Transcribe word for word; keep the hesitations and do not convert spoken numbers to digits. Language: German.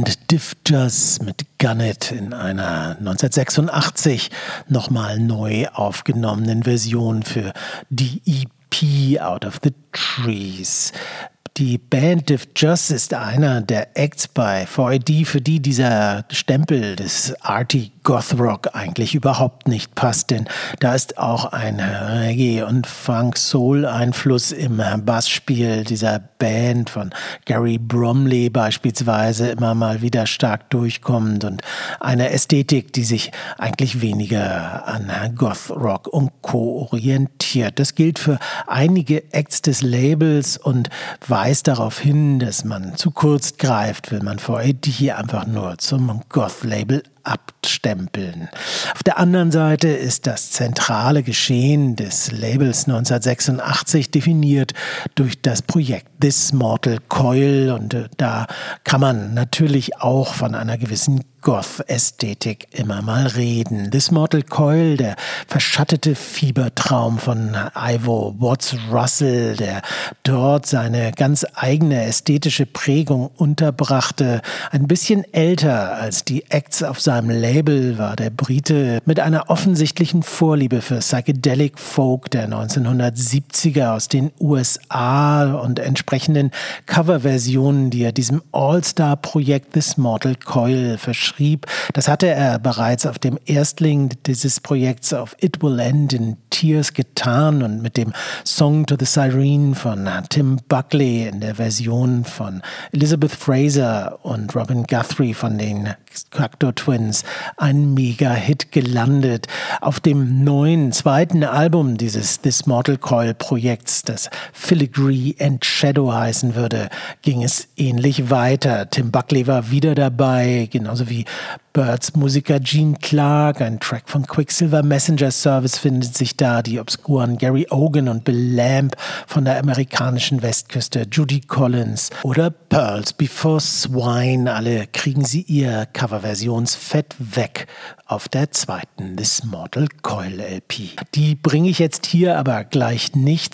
Band Diff Juzz mit Gun It in einer neunzehnhundertsechsundachtzig nochmal neu aufgenommenen Version für die E P Out of the Trees. Die Band Diff Juzz ist einer der Acts bei V I D, für die dieser Stempel des Arty Goth Rock eigentlich überhaupt nicht passt, denn da ist auch ein Reggae- und Funk-Soul-Einfluss im Bassspiel dieser Band von Gary Bromley beispielsweise immer mal wieder stark durchkommend und eine Ästhetik, die sich eigentlich weniger an Goth Rock und Co. orientiert. Das gilt für einige Acts des Labels und weist darauf hin, dass man zu kurz greift, will man V I D einfach nur zum Goth-Label abstempeln. Auf der anderen Seite ist das zentrale Geschehen des Labels neunzehnhundertsechsundachtzig definiert durch das Projekt This Mortal Coil und äh, da kann man natürlich auch von einer gewissen Goth-Ästhetik immer mal reden. This Mortal Coil, der verschattete Fiebertraum von Ivo Watts Russell, der dort seine ganz eigene ästhetische Prägung unterbrachte. Ein bisschen älter als die Acts auf seinem Label war der Brite mit einer offensichtlichen Vorliebe für Psychedelic Folk der neunzehnhundertsiebziger aus den U S A und entsprechenden Coverversionen, die er diesem All-Star-Projekt This Mortal Coil verschrieb. Das hatte er bereits auf dem Erstling dieses Projekts auf It Will End in Tears getan und mit dem Song to the Siren von Tim Buckley in der Version von Elizabeth Fraser und Robin Guthrie von den Cocteau Twins ein Mega-Hit gelandet. Auf dem neuen zweiten Album dieses This Mortal Coil Projekts, das Filigree and Shadow heißen würde, ging es ähnlich weiter. Tim Buckley war wieder dabei, genauso wie Birds Musiker Gene Clark, ein Track von Quicksilver Messenger Service findet sich da, die obskuren Gary Ogan und Bill Lamb von der amerikanischen Westküste, Judy Collins oder Pearls Before Swine, alle kriegen sie ihr Coverversionsfett weg auf der zweiten This Mortal Coil L P. Die bringe ich jetzt hier aber gleich nicht